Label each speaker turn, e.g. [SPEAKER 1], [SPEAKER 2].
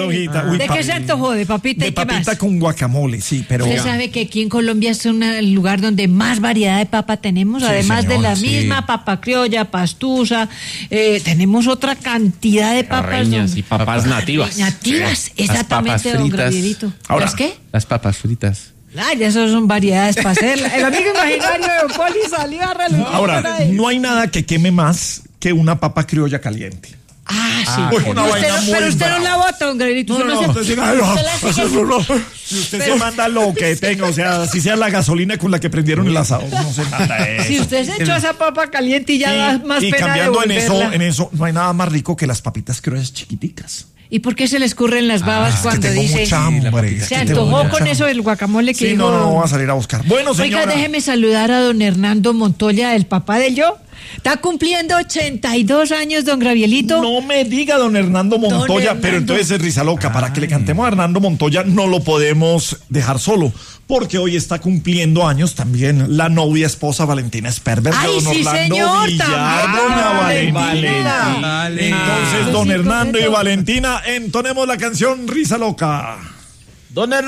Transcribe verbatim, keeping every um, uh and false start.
[SPEAKER 1] antojita. Uy,
[SPEAKER 2] ¿De
[SPEAKER 1] pa-
[SPEAKER 2] qué se antojó? ¿De papita
[SPEAKER 1] De
[SPEAKER 2] y qué
[SPEAKER 1] papita
[SPEAKER 2] más?
[SPEAKER 1] con guacamole, sí, pero...
[SPEAKER 2] Usted sabe que aquí en Colombia es un lugar donde más variedad de papa tenemos,
[SPEAKER 1] Sí,
[SPEAKER 2] además de
[SPEAKER 1] señor,
[SPEAKER 2] la
[SPEAKER 1] sí.
[SPEAKER 2] misma papa criolla, pastusa, eh, tenemos otra cantidad de papas.
[SPEAKER 3] Carreñas
[SPEAKER 2] don-
[SPEAKER 3] y papas nativas.
[SPEAKER 2] Nativas,
[SPEAKER 3] Sí.
[SPEAKER 2] exactamente,
[SPEAKER 3] Las
[SPEAKER 2] don
[SPEAKER 3] papas fritas.
[SPEAKER 2] Gravierito.
[SPEAKER 1] Ahora-
[SPEAKER 2] ¿Las qué?
[SPEAKER 3] Las papas fritas.
[SPEAKER 2] Ay, eso son variedades para hacerla. El amigo imaginario de Don Poli salió a relucir por
[SPEAKER 1] Ahora,
[SPEAKER 2] ahí.
[SPEAKER 1] no hay nada que queme más que una papa criolla caliente.
[SPEAKER 2] Ah, sí.
[SPEAKER 1] Uy,
[SPEAKER 2] Pero
[SPEAKER 1] una
[SPEAKER 2] usted
[SPEAKER 1] vaina
[SPEAKER 2] no-
[SPEAKER 1] muy
[SPEAKER 2] pero usted
[SPEAKER 1] brava.
[SPEAKER 2] no la bota, don Gravierito. Usted no se-
[SPEAKER 1] usted sí- ay, no,
[SPEAKER 2] usted la sigue-
[SPEAKER 1] eso no, no. Si usted se manda lo que tenga, o sea, si sea la gasolina con la que prendieron el asador, no se manda eso.
[SPEAKER 2] Si usted se echó esa papa caliente y ya da más
[SPEAKER 1] y, y
[SPEAKER 2] pena
[SPEAKER 1] cambiando en eso,
[SPEAKER 2] devolverla.
[SPEAKER 1] en eso, no hay nada más rico que las papitas criollas chiquiticas.
[SPEAKER 2] ¿Y por qué se le escurren las babas
[SPEAKER 1] Es que
[SPEAKER 2] cuando
[SPEAKER 1] tengo
[SPEAKER 2] dice?
[SPEAKER 1] mucha hambre. es
[SPEAKER 2] Se
[SPEAKER 1] que tengo
[SPEAKER 2] antojó
[SPEAKER 1] mucha
[SPEAKER 2] con
[SPEAKER 1] hambre.
[SPEAKER 2] eso del guacamole que
[SPEAKER 1] Sí,
[SPEAKER 2] dijo.
[SPEAKER 1] no, no, voy a salir a buscar. Bueno, señora.
[SPEAKER 2] Oiga, déjeme saludar a don Hernando Montoya, el papá del yo. Está cumpliendo ochenta y dos años, don Gravielito.
[SPEAKER 1] No me diga don Hernando Montoya,
[SPEAKER 2] Hernando.
[SPEAKER 1] pero entonces es risa loca. Para que le cantemos a Hernando Montoya no lo podemos dejar solo, porque hoy está cumpliendo años también la novia esposa Valentina Sperber de
[SPEAKER 2] Ay,
[SPEAKER 1] don
[SPEAKER 2] sí,
[SPEAKER 1] Orlando
[SPEAKER 2] señor,
[SPEAKER 1] Villar,
[SPEAKER 2] también,
[SPEAKER 1] doña
[SPEAKER 2] Valentina.
[SPEAKER 1] Valentina. Entonces, don
[SPEAKER 2] Sí,
[SPEAKER 1] Hernando y
[SPEAKER 2] correcto.
[SPEAKER 1] Valentina, entonemos la canción Risa Loca.
[SPEAKER 3] Don